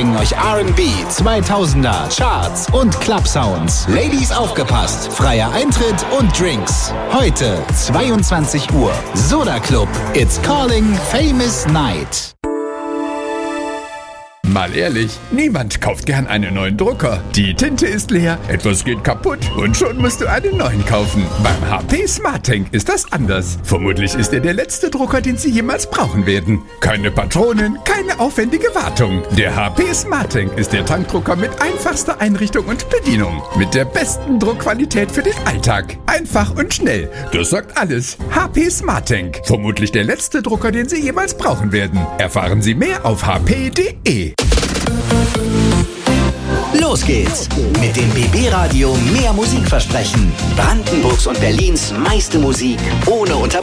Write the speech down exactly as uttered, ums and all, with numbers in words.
bringen euch R and B, zweitausender, Charts und Club-Sounds. Ladies aufgepasst, freier Eintritt und Drinks. Heute, zweiundzwanzig Uhr, Soda Club, It's Calling Famous Night. Mal ehrlich, niemand kauft gern einen neuen Drucker. Die Tinte ist leer, etwas geht kaputt und schon musst du einen neuen kaufen. Beim H P SmartTank ist das anders. Vermutlich ist er der letzte Drucker, den Sie jemals brauchen werden. Keine Patronen, keine aufwendige Wartung. Der H P SmartTank ist der Tankdrucker mit einfachster Einrichtung und Bedienung. Mit der besten Druckqualität für den Alltag. Einfach und schnell. Das sagt alles. H P SmartTank. Vermutlich der letzte Drucker, den Sie jemals brauchen werden. Erfahren Sie mehr auf h p punkt d e. Los geht's mit dem B B Radio Mehr Musik versprechen. Brandenburgs und Berlins meiste Musik ohne Unterbrechung.